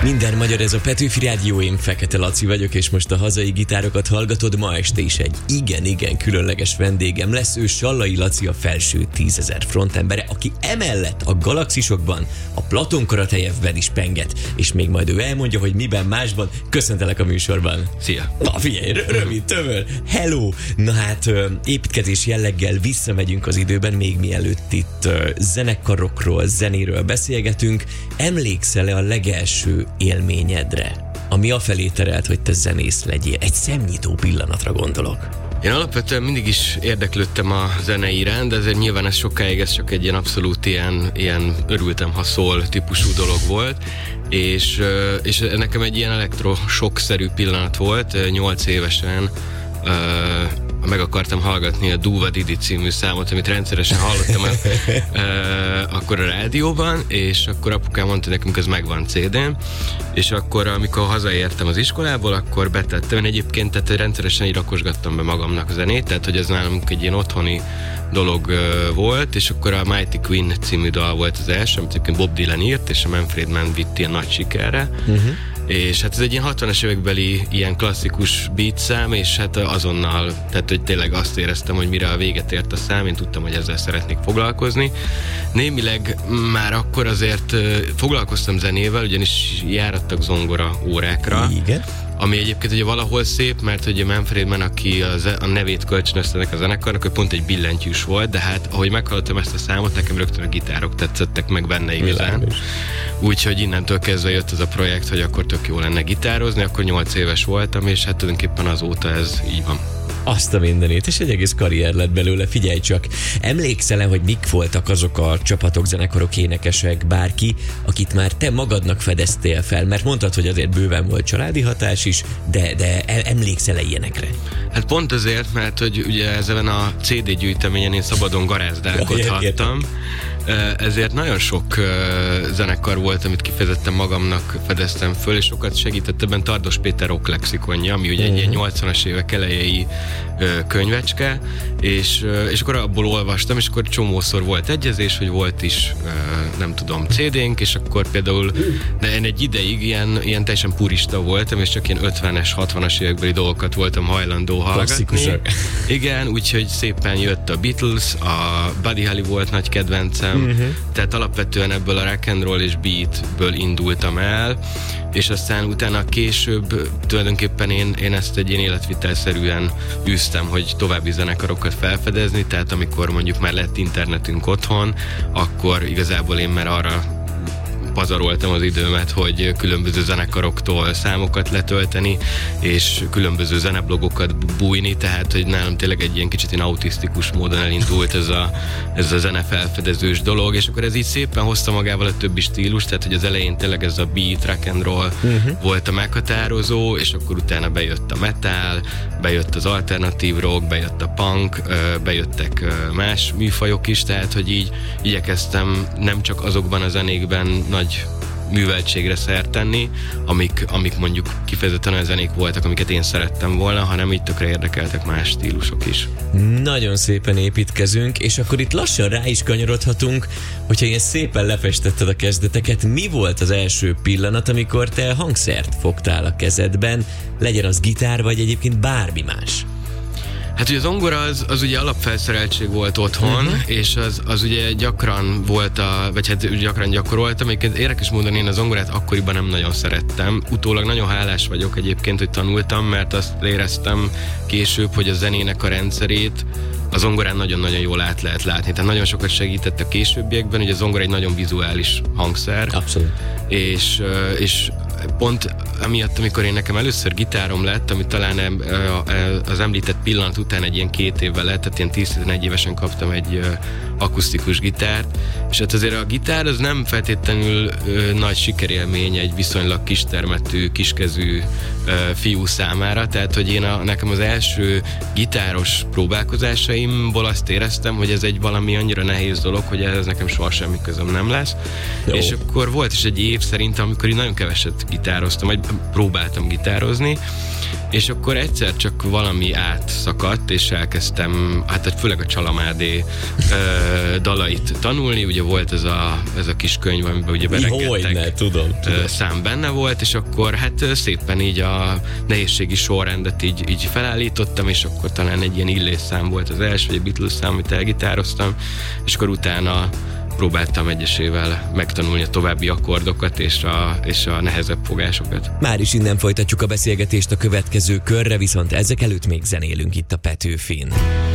Minden magyar, ez a Petőfi Rádió, én Fekete Laci vagyok, és most a hazai gitárokat hallgatod. Ma este is egy igen különleges vendégem lesz. Ő Sallai Laci, a felső 10 000 frontembere, aki emellett a Galaxisokban, a Platon Karatejevben is penget, és még majd ő elmondja, hogy miben másban. Köszöntelek a műsorban. Szia! Na figyelj, rövid, tömör. Hello! Na hát, építkezés jelleggel visszamegyünk az időben, még mielőtt itt zenekarokról, zenéről beszélgetünk. Emlékszel-e a legelső élményedre, ami afelé terelt, hogy te zenész legyél? Egy szemnyitó pillanatra gondolok. Én alapvetően mindig is érdeklődtem a zene iránt, de ezért nyilván ez sokáig ez csak egy ilyen abszolút ilyen örültem, ha szól típusú dolog volt, és nekem egy ilyen elektrosokszerű pillanat volt, 8 évesen. Meg akartam hallgatni a Duva Didi című számot, amit rendszeresen hallottam akkor a rádióban, és akkor apukám mondta nekünk, ez megvan CD-n, és akkor, amikor hazaértem az iskolából, akkor betettem. Én egyébként tehát rendszeresen így rakosgattam be magamnak a zenét, tehát hogy ez nálunk egy ilyen otthoni dolog volt, és akkor a Mighty Queen című dal volt az első, amit egyébként Bob Dylan írt, és a Manfred Mann vitt ilyen nagy sikerre. És hát ez egy ilyen 60-as évekbeli ilyen klasszikus beat szám, és hát azonnal, tehát hogy tényleg azt éreztem, hogy mire a véget ért a szám, én tudtam, hogy ezzel szeretnék foglalkozni. Némileg már akkor azért foglalkoztam zenével, ugyanis járattak zongora órákra. Igen. Ami egyébként ugye valahol szép, mert ugye Manfred Mann, aki a nevét kölcsönöztenek a zenekarnak, ő pont egy billentyűs volt, de hát ahogy meghallottam ezt a számot, nekem rögtön a gitárok tetszettek meg benne igazán. Úgyhogy innentől kezdve jött ez a projekt, hogy akkor tök jó lenne gitározni, akkor 8 éves voltam, és hát tulajdonképpen azóta ez így van. Azt a mindenét, és egy egész karrier lett belőle, figyelj csak. Emlékszel-e, hogy mik voltak azok a csapatok, zenekarok, énekesek, bárki, akit már te magadnak fedeztél fel? Mert mondtad, hogy azért bőven volt családi hatás is, de emlékszel-e ilyenekre? Hát pont azért, mert hogy ugye ezen a CD gyűjteményen én szabadon garázdálkodhattam, ezért nagyon sok zenekar volt, amit kifejezetten magamnak fedeztem föl, és sokat segített ebben Tardos Péter rock lexikonja, ami ugye egy ilyen 80-as évek elejei könyvecske, és akkor abból olvastam, és akkor csomószor volt egyezés, hogy volt is, nem tudom, CD-nk, és akkor például, de én egy ideig ilyen teljesen purista voltam, és csak ilyen 50-es, 60-as évekbeli dolgokat voltam hajlandó hallgatni. Igen, úgyhogy szépen jött a Beatles, a Buddy Holly volt nagy kedvencem, tehát alapvetően ebből a rock and roll és beatből indultam el, és aztán utána később tulajdonképpen én ezt egy ilyen életvitelszerűen űztem, hogy további zenekarokat felfedezni, tehát amikor mondjuk már lett internetünk otthon, akkor igazából én már arra pazaroltam az időmet, hogy különböző zenekaroktól számokat letölteni, és különböző zeneblogokat bújni, tehát hogy nálam tényleg egy ilyen kicsit ilyen autisztikus módon elindult ez a zenefelfedezős dolog, és akkor ez így szépen hozta magával a többi stílus, tehát hogy az elején tényleg ez a beat, rock and roll volt a meghatározó, és akkor utána bejött a metal, bejött az alternatív rock, bejött a punk, bejöttek más műfajok is, tehát hogy így igyekeztem nem csak azokban a zenékben nagy műveltségre szert tenni, amik mondjuk kifejezetten olyan zenék voltak, amiket én szerettem volna, hanem így tökre érdekeltek más stílusok is. Nagyon szépen építkezünk, és akkor itt lassan rá is kanyarodhatunk, hogyha ilyen szépen lefestetted a kezdeteket. Mi volt az első pillanat, amikor te hangszert fogtál a kezedben, legyen az gitár, vagy egyébként bármi más? Hát ugye a zongora az ugye alapfelszereltség volt otthon, és az ugye gyakran volt vagy hát gyakran gyakoroltam. Egyébként érdekes módon én a zongorát akkoriban nem nagyon szerettem. Utólag nagyon hálás vagyok egyébként, hogy tanultam, mert azt éreztem később, hogy a zenének a rendszerét a zongorán nagyon-nagyon jól át lehet látni. Tehát nagyon sokat segített a későbbiekben, hogy a zongora egy nagyon vizuális hangszer. Abszolút. És pont amiatt, amikor nekem először gitárom lett, ami talán az említett pillanat után egy ilyen 2 évvel lett, tehát ilyen 10-11 évesen kaptam egy akusztikus gitárt, és hát azért a gitár az nem feltétlenül nagy sikerélmény egy viszonylag kistermetű, kiskezű fiú számára, tehát hogy nekem az első gitáros próbálkozásaimból azt éreztem, hogy ez egy valami annyira nehéz dolog, hogy ez nekem soha semmi közöm nem lesz. Jó. És akkor volt is egy év szerintem, amikor így nagyon keveset gitároztam, vagy próbáltam gitározni, és akkor egyszer csak valami átszakadt, és elkezdtem, hát főleg a Csalamádé dalait tanulni, ugye volt ez a kis könyv, amiben ugye rengeteg tudom. szám benne volt, és akkor hát szépen így a nehézségi sorrendet így felállítottam, és akkor talán egy ilyen Illés szám volt az első, vagy egy Beatles szám, amit elgitároztam, és akkor utána próbáltam egyesével megtanulni a további akkordokat és a nehezebb fogásokat. Már is innen folytatjuk a beszélgetést a következő körre, viszont ezek előtt még zenélünk itt a Petőfin.